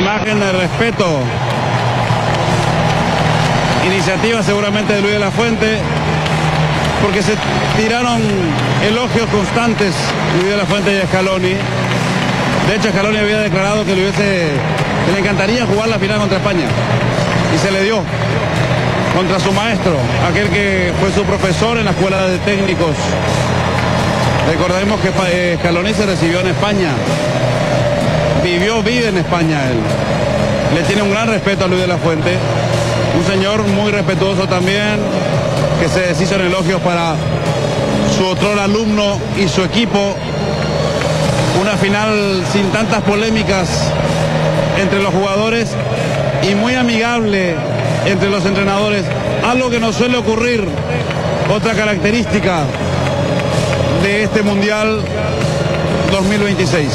Imagen de respeto. Iniciativa seguramente de Luis de la Fuente, porque se tiraron elogios constantes Luis de la Fuente y Scaloni. De hecho, Scaloni había declarado que le encantaría jugar la final contra España, y se le dio contra su maestro, aquel que fue su profesor en la escuela de técnicos. Recordemos que Scaloni se recibió en España, vive en España él. Le tiene un gran respeto a Luis de la Fuente, un señor muy respetuoso también, que se deshizo en elogios para su otro alumno y su equipo. Una final sin tantas polémicas entre los jugadores y muy amigable entre los entrenadores, algo que no suele ocurrir. Otra característica de este Mundial 2026.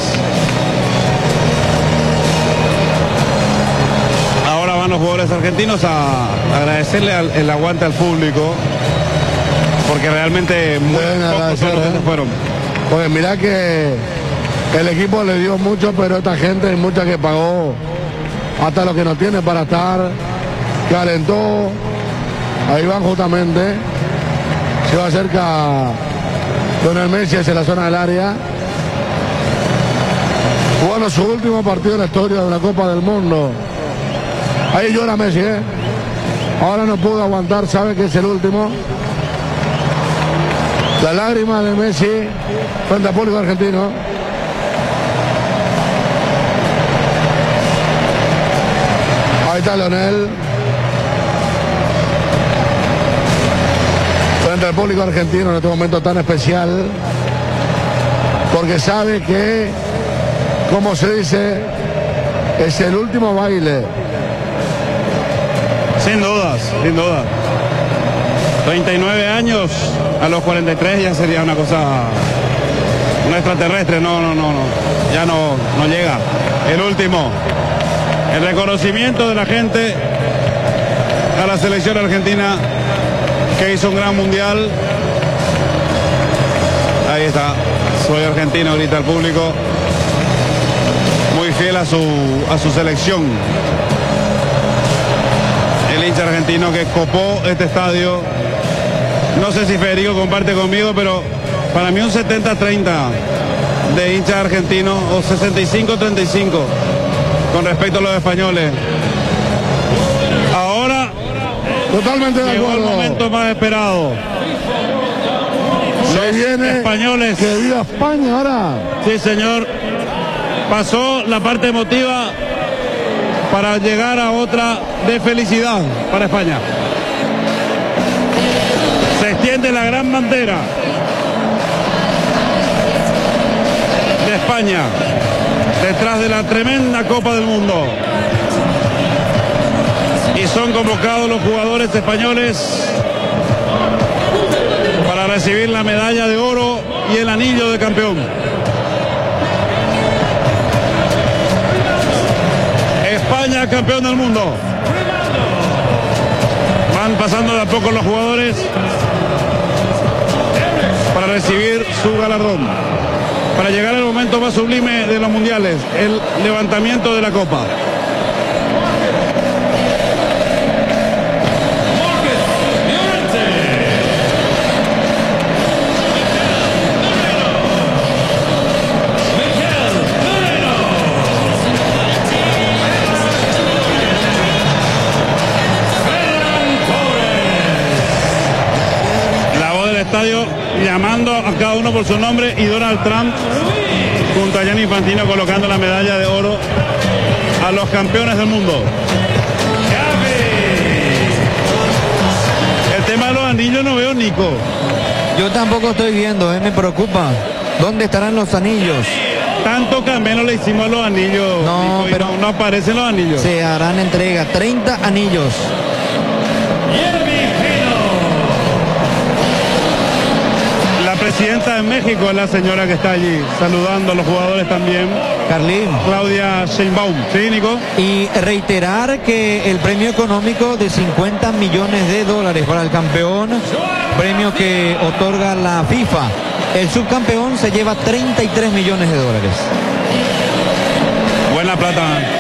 Ahora van los jugadores argentinos a agradecerle el aguante al público, porque realmente muy pocos son los que se fueron. Pues mira que el equipo le dio mucho, pero esta gente hay mucha que pagó hasta lo que no tiene para estar, que alentó. Ahí van justamente, se va cerca Lionel Messi hacia la zona del área, jugando su último partido en la historia de la Copa del Mundo. Ahí llora Messi, ahora no pudo aguantar, sabe que es el último. La lágrima de Messi frente al público argentino. Ahí está Lionel frente al público argentino en este momento tan especial, porque sabe que, como se dice, es el último baile. Sin dudas, sin duda. 39 años, a los 43 ya sería una cosa, un extraterrestre, ya no llega. El último, el reconocimiento de la gente a la selección argentina, que hizo un gran mundial. Ahí está, soy argentino, grita el público, muy fiel a su selección. El hincha argentino que copó este estadio. No sé si Federico comparte conmigo, pero para mí un 70-30 de hinchas argentinos, o 65-35 con respecto a los españoles. Ahora totalmente de llegó acuerdo. el momento más esperado. Se viene españoles. Que viva España ahora. Sí, señor. Pasó la parte emotiva para llegar a otra de felicidad para España. Se extiende la gran bandera de España detrás de la tremenda Copa del Mundo. Y son convocados los jugadores españoles para recibir la medalla de oro y el anillo de campeón. España campeón del mundo. Van pasando de a poco los jugadores para recibir su galardón, para llegar al momento más sublime de los mundiales, el levantamiento de la copa. Estadio llamando a cada uno por su nombre, y Donald Trump junto a Gianni Infantino colocando la medalla de oro a los campeones del mundo. El tema de los anillos no veo, Nico. Yo tampoco estoy viendo, me preocupa. ¿Dónde estarán los anillos? Tanto camino le hicimos a los anillos, no, Nico, pero no aparecen los anillos. Se harán entrega, 30 anillos. La presidenta de México es la señora que está allí saludando a los jugadores también. Carlín. Claudia Sheinbaum. Sí, Nico. Y reiterar que el premio económico de 50 millones de dólares para el campeón, premio que otorga la FIFA. El subcampeón se lleva 33 millones de dólares. Buena plata.